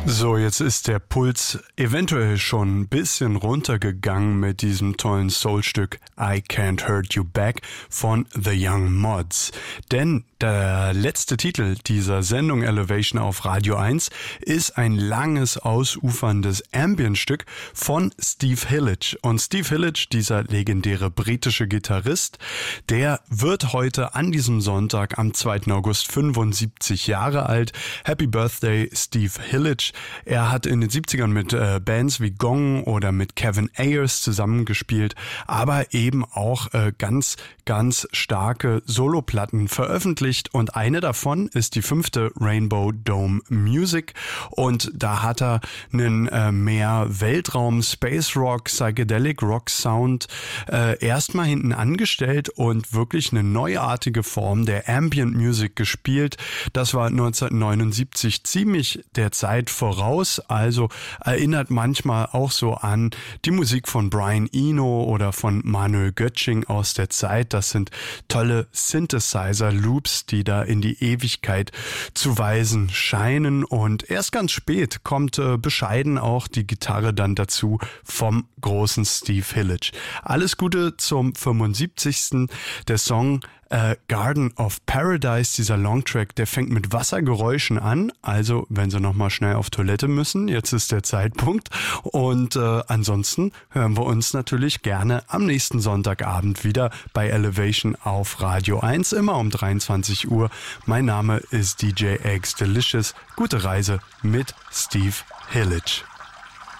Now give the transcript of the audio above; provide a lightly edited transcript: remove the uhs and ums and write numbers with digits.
So, jetzt ist der Puls eventuell schon ein bisschen runtergegangen mit diesem tollen Soulstück I Can't Hurt You Back von The Young Mods. Denn der letzte Titel dieser Sendung Elevation auf Radio 1 ist ein langes, ausuferndes Ambient-Stück von Steve Hillage. Und Steve Hillage, dieser legendäre britische Gitarrist, der wird heute an diesem Sonntag am 2. August 75 Jahre alt. Happy Birthday, Steve Hillage. Er hat in den 70ern mit Bands wie Gong oder mit Kevin Ayers zusammengespielt, aber eben auch ganz, ganz starke Soloplatten veröffentlicht. Und eine davon ist die 5. Rainbow Dome Music. Und da hat er einen mehr Weltraum, Space Rock, Psychedelic Rock Sound erstmal hinten angestellt und wirklich eine neuartige Form der Ambient Music gespielt. Das war 1979 ziemlich der Zeit voraus, also erinnert manchmal auch so an die Musik von Brian Eno oder von Manuel Göttsching aus der Zeit. Das sind tolle Synthesizer-Loops, die da in die Ewigkeit zu weisen scheinen. Und erst ganz spät kommt bescheiden auch die Gitarre dann dazu vom großen Steve Hillage. Alles Gute zum 75. Der Song Garden of Paradise, dieser Longtrack, der fängt mit Wassergeräuschen an. Also, wenn Sie nochmal schnell auf Toilette müssen, jetzt ist der Zeitpunkt. Und ansonsten hören wir uns natürlich gerne am nächsten Sonntagabend wieder bei Elevation auf Radio 1, immer um 23 Uhr. Mein Name ist DJ Eggs Delicious. Gute Reise mit Steve Hillage.